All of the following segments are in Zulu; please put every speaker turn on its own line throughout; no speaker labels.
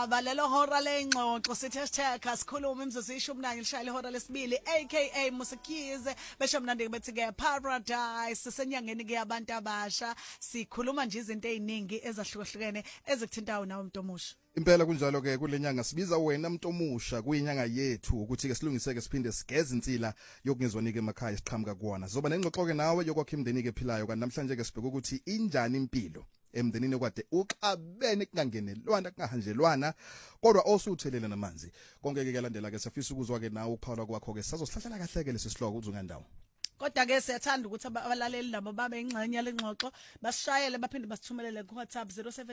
indaba lelo hora lengxoxo sithi #asikhuluma imzuzu ishumi nanye lishayile ihora lesibili aka Musikize besho mnandi bethi ke Paradise senyangeni ke abantu abasha sikhuluma nje izinto eziningi ezahlukahlukene ezikuthintayo nawe umuntu omusha.
Impela kunjalo ke kulenyanga sibiza wena umuntu omusha kuyinyanga yethu ukuthi ke silungiseke siphinde sigeze insila yokungezwani ke emakhaya siqhamuka kuona. Zoba nengxoxo ke nawe yokwakha imndeni ke ephilayo kanti namhlanje ke sibheka ukuthi injani impilo emndenini okwade uxabene kungangenelwana kungahanjelwana kodwa osuthelele namanzi. Konke ke kuyalandela ke sifisa ukuzwa ke nawe ukuphawula kwakho ke sazohlahlela kahle ke lesisihloko uzungandawo.
Kodwa ke siyathanda ukuthi abalaleli nabo babe ingxenye lengxoxo basishayele baphinde basithumelele ku WhatsApp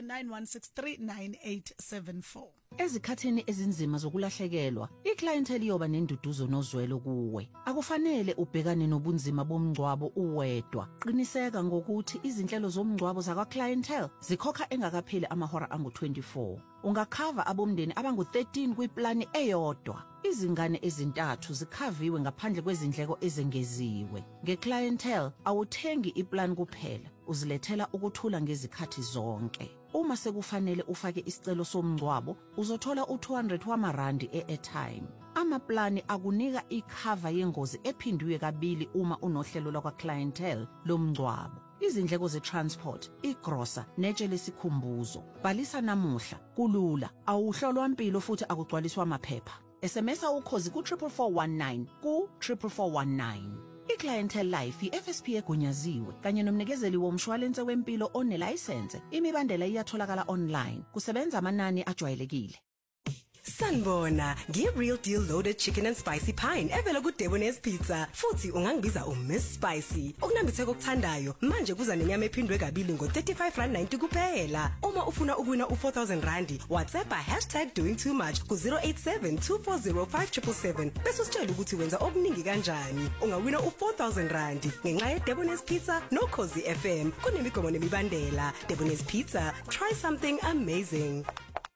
0791639874.
Ezikhathini ezinzima zokulahlekelwa, iclientele iyoba nenduduzo nozwelo kuwe. Akufanele ubhekane nobunzima bomngcwabo uwedwa. Qiniseka ngokuthi izinhlelo zomngcwabo zakwa clientele zikhokha engakapheli amahora angu-24. Ungakhava abomndeni abangu-13 kwiplani eyodwa. Izingane ezintathu zikhaviwe ngaphandle kwezindleko ezengeziwe. Ngeclientele awuthengi iplan kuphela, uzilethela ukuthula ngezikhathi zonke. Uma sekufanele ufake isicelo somngcwabo, uzothola u200 wamarandi e-airtime. Amaplani akunika ikhava yengozi ephindwe kabili uma unohlelo lakwa clientele lomngcwabo. Izindleko ze-transport, igrosa, netshe lesikhumbuzo. Bhalisa namuhla, kulula, awuhlolwa impilo futhi akugcwaliswa amaphepha. SMSa ukhozi ku-44419 ku-44419. I-Clientele Life i-FSP egunyaziwe kanye nomnikezeli womshwalense wempilo onelayisense. Imibandela iyatholakala online. Kusebenza amanani ajwayelekile.
Sanibona, ngi-Real Deal Loaded Chicken and Spicy Pine evela ku-Debonair's Pizza. Futhi ungangibiza Miss Spicy. Okunambitheka okuthandayo, manje kuza nenyama ephindwe kabili ngo-R35.90 kuphela. Uma ufuna ukuwina u-R4,000, WhatsAppa #doingtoomuch ku-087-240-5777. Bese usitshela ukuthi wenza okuningi kanjani. Ungawina u-R4,000 ngenxa ye-Debonair's Pizza noKhosi FM. Kunemigomo nemibandela. Debonair's Pizza, try something amazing.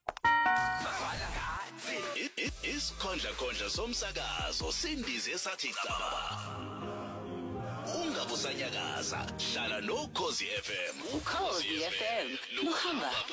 Isikhondla somsakazo sindize sathi caba. Ungabusanyakaza, hlala noKhosi FM.
uKhosi FM luhamba